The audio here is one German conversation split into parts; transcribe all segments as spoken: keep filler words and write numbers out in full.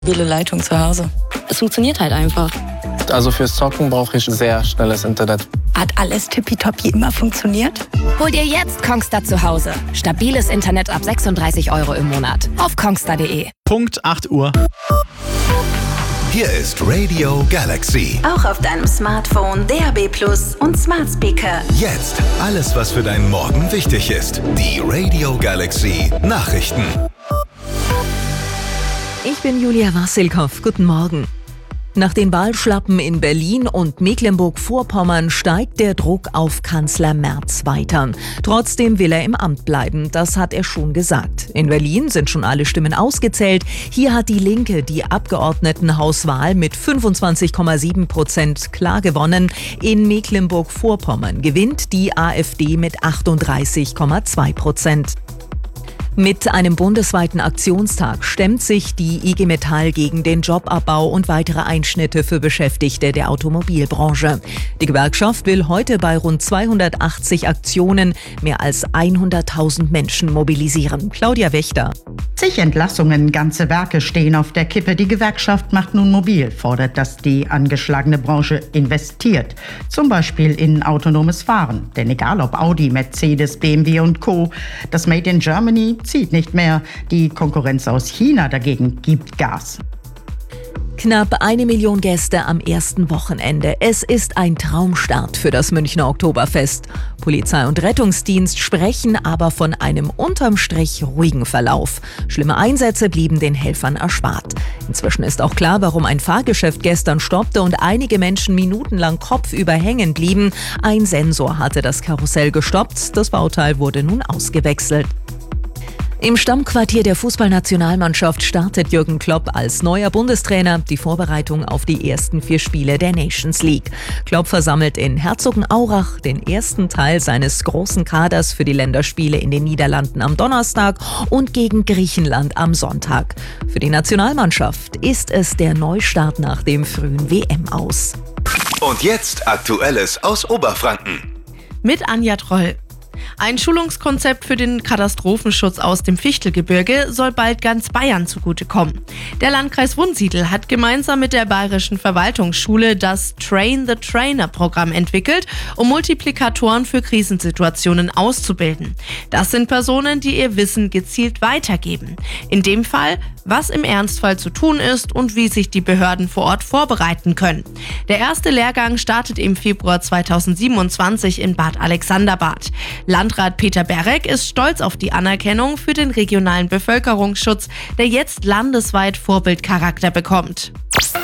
Mobile Leitung zu Hause. Es funktioniert halt einfach. Also fürs Zocken brauche ich sehr schnelles Internet. Hat alles tippitoppi immer funktioniert? Hol dir jetzt Kongstar zu Hause. Stabiles Internet ab sechsunddreißig Euro im Monat. Auf kongstar punkt de. Punkt acht Uhr. Hier ist Radio Galaxy. Auch auf deinem Smartphone, D A B plus und Smart Speaker. Jetzt alles, was für deinen Morgen wichtig ist. Die Radio Galaxy Nachrichten. Ich bin Julia Wassilkow. Guten Morgen. Nach den Wahlschlappen in Berlin und Mecklenburg-Vorpommern steigt der Druck auf Kanzler Merz weiter. Trotzdem will er im Amt bleiben, das hat er schon gesagt. In Berlin sind schon alle Stimmen ausgezählt. Hier hat die Linke die Abgeordnetenhauswahl mit fünfundzwanzig Komma sieben Prozent klar gewonnen. In Mecklenburg-Vorpommern gewinnt die AfD mit achtunddreißig Komma zwei Prozent. Mit einem bundesweiten Aktionstag stemmt sich die I G Metall gegen den Jobabbau und weitere Einschnitte für Beschäftigte der Automobilbranche. Die Gewerkschaft will heute bei rund zweihundertachtzig Aktionen mehr als hunderttausend Menschen mobilisieren. Claudia Wächter. Zig Entlassungen, ganze Werke stehen auf der Kippe. Die Gewerkschaft macht nun mobil, fordert, dass die angeschlagene Branche investiert. Zum Beispiel in autonomes Fahren. Denn egal ob Audi, Mercedes, B M W und Co., das Made in Germany zieht nicht mehr. Die Konkurrenz aus China dagegen gibt Gas. Knapp eine Million Gäste am ersten Wochenende. Es ist ein Traumstart für das Münchner Oktoberfest. Polizei und Rettungsdienst sprechen aber von einem unterm Strich ruhigen Verlauf. Schlimme Einsätze blieben den Helfern erspart. Inzwischen ist auch klar, warum ein Fahrgeschäft gestern stoppte und einige Menschen minutenlang kopfüber hängen blieben. Ein Sensor hatte das Karussell gestoppt. Das Bauteil wurde nun ausgewechselt. Im Stammquartier der Fußballnationalmannschaft startet Jürgen Klopp als neuer Bundestrainer die Vorbereitung auf die ersten vier Spiele der Nations League. Klopp versammelt in Herzogenaurach den ersten Teil seines großen Kaders für die Länderspiele in den Niederlanden am Donnerstag und gegen Griechenland am Sonntag. Für die Nationalmannschaft ist es der Neustart nach dem frühen W M-Aus. Und jetzt Aktuelles aus Oberfranken. Mit Anja Troll. Ein Schulungskonzept für den Katastrophenschutz aus dem Fichtelgebirge soll bald ganz Bayern zugutekommen. Der Landkreis Wunsiedel hat gemeinsam mit der Bayerischen Verwaltungsschule das Train the Trainer-Programm entwickelt, um Multiplikatoren für Krisensituationen auszubilden. Das sind Personen, die ihr Wissen gezielt weitergeben. In dem Fall, was im Ernstfall zu tun ist und wie sich die Behörden vor Ort vorbereiten können. Der erste Lehrgang startet im Februar zweitausendsiebenundzwanzig in Bad Alexanderbad. Landrat Peter Berek ist stolz auf die Anerkennung für den regionalen Bevölkerungsschutz, der jetzt landesweit Vorbildcharakter bekommt.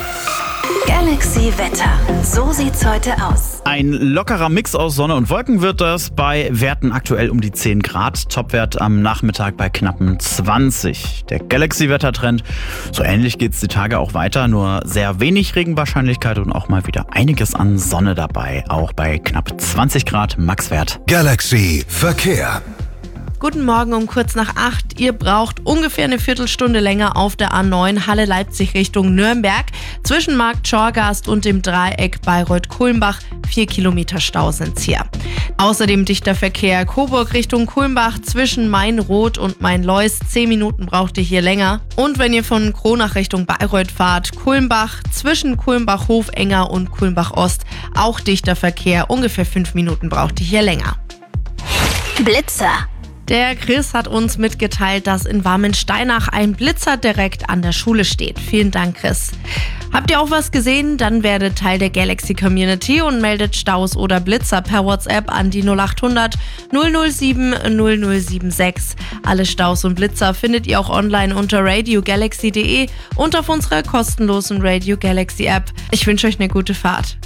Galaxy Wetter. So sieht's heute aus. Ein lockerer Mix aus Sonne und Wolken wird das, bei Werten aktuell um die zehn Grad. Topwert am Nachmittag bei knappen zwanzig. Der Galaxy-Wettertrend, so ähnlich geht's die Tage auch weiter, nur sehr wenig Regenwahrscheinlichkeit und auch mal wieder einiges an Sonne dabei. Auch bei knapp zwanzig Grad Maxwert. Galaxy Verkehr. Guten Morgen um kurz nach acht. Ihr braucht ungefähr eine Viertelstunde länger auf der A neun Halle-Leipzig Richtung Nürnberg. Zwischen Markt Schorgast und dem Dreieck Bayreuth-Kulmbach. Vier Kilometer Stau sind's hier. Außerdem dichter Verkehr Coburg Richtung Kulmbach zwischen Main-Roth und Main-Leus. Zehn Minuten braucht ihr hier länger. Und wenn ihr von Kronach Richtung Bayreuth fahrt, Kulmbach zwischen Kulmbach-Hofenger und Kulmbach-Ost. Auch dichter Verkehr. Ungefähr fünf Minuten braucht ihr hier länger. Blitzer. Der Chris hat uns mitgeteilt, dass in Warmensteinach ein Blitzer direkt an der Schule steht. Vielen Dank, Chris. Habt ihr auch was gesehen? Dann werdet Teil der Galaxy Community und meldet Staus oder Blitzer per WhatsApp an die null acht hundert null null sieben null null sieben sechs. Alle Staus und Blitzer findet ihr auch online unter radio galaxy punkt de und auf unserer kostenlosen Radio Galaxy App. Ich wünsche euch eine gute Fahrt.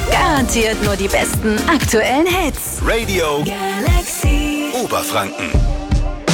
Garantiert nur die besten aktuellen Hits. Radio Galaxy Oberfranken.